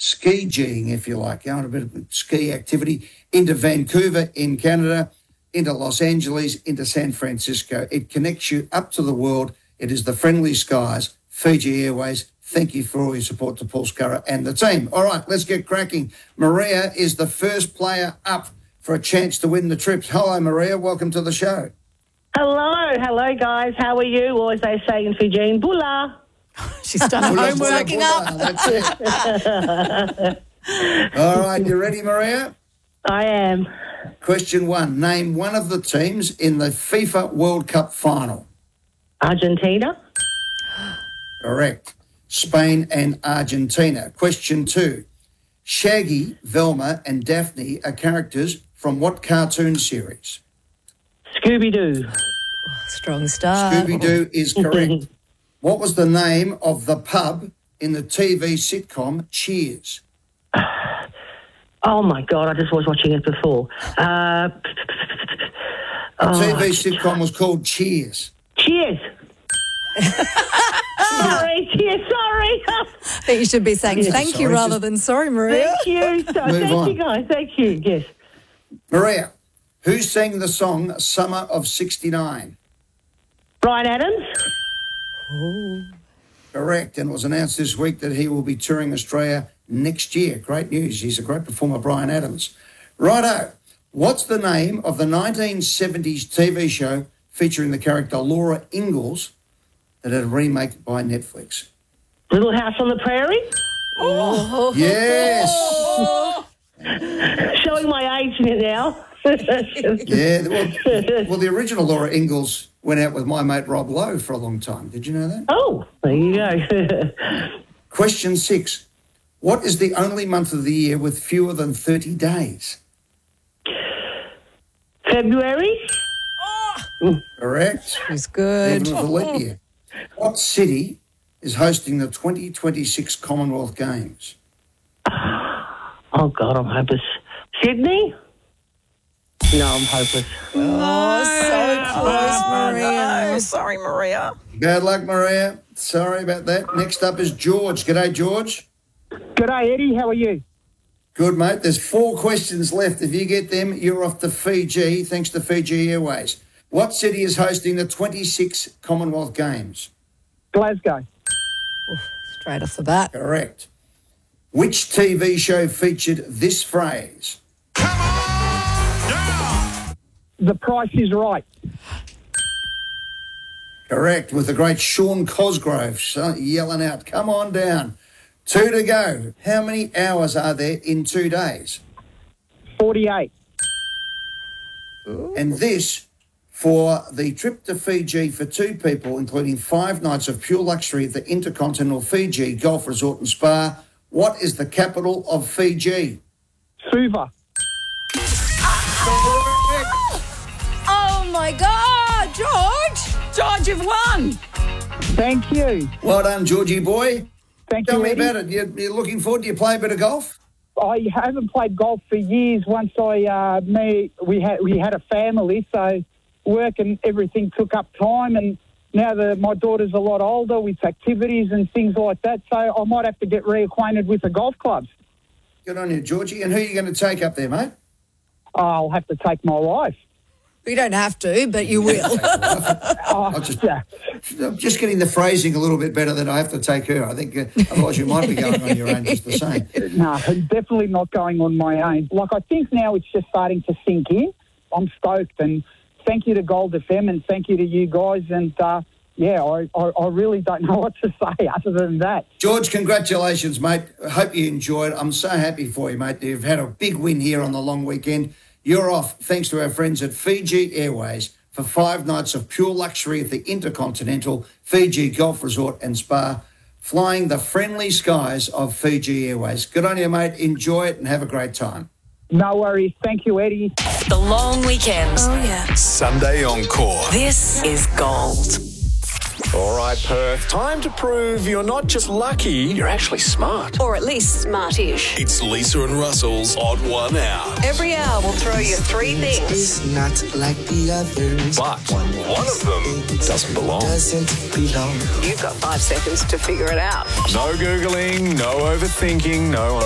ski-geeing, if you like, a bit of ski activity, into Vancouver in Canada, into Los Angeles, into San Francisco. It connects you up to the world. It is the friendly skies, Fiji Airways. Thank you for all your support to Paul Scurra and the team. All right, let's get cracking. Maria is the first player up for a chance to win the trips. Hello, Maria. Welcome to the show. Hello, guys. How are you? Or as they say in Fijian, bula. She's done her homework. That's it. All right, you ready, Maria? I am. Question 1. Name one of the teams in the FIFA World Cup final. Argentina. Correct. Spain and Argentina. Question 2. Shaggy, Velma and Daphne are characters from what cartoon series? Scooby-Doo. Strong start. Scooby-Doo is correct. What was the name of the pub in the TV sitcom Cheers? Oh, my God. I just was watching it before. The TV sitcom was called Cheers. Cheers. Sorry. I think you should be saying thank you rather than sorry, Maria. Thank you. Thank you, guys. Thank you. Yes. Maria, who sang the song Summer of '69? Bryan Adams. Oh. Correct. And it was announced this week that he will be touring Australia next year. Great news. He's a great performer, Bryan Adams. Righto. What's the name of the 1970s TV show featuring the character Laura Ingalls that had a remake by Netflix? Little House on the Prairie. Oh. Yes. Showing my age in it now. Yeah. Well, the original Laura Ingalls went out with my mate Rob Lowe for a long time. Did you know that? Oh, there you go. Question 6. What is the only month of the year with fewer than 30 days? February. Correct. It's good. Even with a leap year. What city is hosting the 2026 Commonwealth Games? Oh, God, I'm hopeless. Sydney? No, I'm hopeless. Oh, so close, Maria. No, sorry, Maria. Bad luck, Maria. Sorry about that. Next up is George. G'day, George. G'day, Eddie. How are you? Good, mate. There's 4 questions left. If you get them, you're off to Fiji, thanks to Fiji Airways. What city is hosting the 26 Commonwealth Games? Glasgow. Straight off the bat. Correct. Which TV show featured this phrase? The Price is Right. Correct, with the great Sean Cosgrove yelling out, come on down. 2 to go. How many hours are there in 2 days? 48. And this, for the trip to Fiji for 2 people, including 5 nights of pure luxury at the Intercontinental Fiji Golf Resort and Spa, what is the capital of Fiji? Suva. Oh, my God, George. George, you've won. Thank you. Well done, Georgie boy. Thank Tell you, me Eddie. about it. You're looking forward? Do you play a bit of golf? I haven't played golf for years. Once we had a family, so work and everything took up time, and now my daughter's a lot older with activities and things like that, so I might have to get reacquainted with the golf clubs. Good on you, Georgie. And who are you going to take up there, mate? I'll have to take my wife. You don't have to, but you will. I'm just getting the phrasing a little bit better that I have to take her. I think otherwise you might be going on your own just the same. No, definitely not going on my own. Like, I think now it's just starting to sink in. I'm stoked, and thank you to Gold FM and thank you to you guys. And, I really don't know what to say other than that. George, congratulations, mate. I hope you enjoyed. I'm so happy for you, mate. You've had a big win here on the long weekend. You're off, thanks to our friends at Fiji Airways, for 5 nights of pure luxury at the Intercontinental Fiji Golf Resort and Spa, flying the friendly skies of Fiji Airways. Good on you, mate. Enjoy it and have a great time. No worries. Thank you, Eddie. The long weekend. Oh, yeah. Sunday Encore. This is gold. All right, Perth. Time to prove you're not just lucky, you're actually smart. Or at least smart-ish. It's Lisa and Russell's Odd One Out. Every hour we'll throw you 3 things. It's not like the others. But one of them doesn't belong. You've got 5 seconds to figure it out. No Googling, no overthinking, no